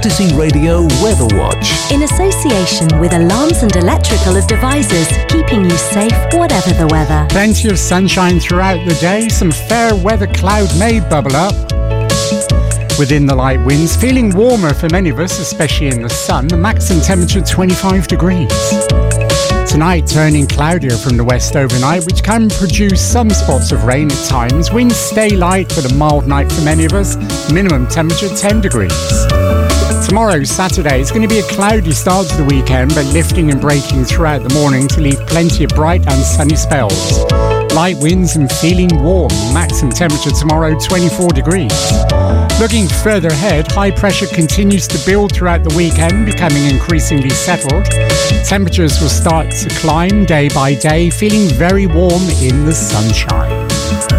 Activity Radio Weather Watch. In association with Alarms and Electrical Devices, keeping you safe whatever the weather. Plenty of sunshine throughout the day. Some fair weather cloud may bubble up within the light winds. Feeling warmer for many of us, especially in the sun. The maximum temperature 25 degrees. Tonight turning cloudier from the west overnight, which can produce some spots of rain at times. Winds stay light but a mild night for many of us. Minimum temperature 10 degrees. Tomorrow, Saturday, is going to be a cloudy start to the weekend, but lifting and breaking throughout the morning to leave plenty of bright and sunny spells. Light winds and feeling warm. Maximum temperature tomorrow 24 degrees. Looking further ahead, high pressure continues to build throughout the weekend, becoming increasingly settled. Temperatures will start to climb day by day, feeling very warm in the sunshine.